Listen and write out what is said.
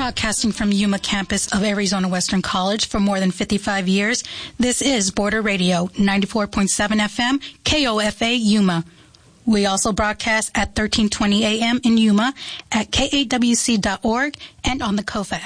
Broadcasting from Yuma campus of Arizona Western College for more than 55 years, this is Border Radio, 94.7 FM, KOFA Yuma. We also broadcast at 1320 AM in Yuma, at KAWC.org, and on the KOFA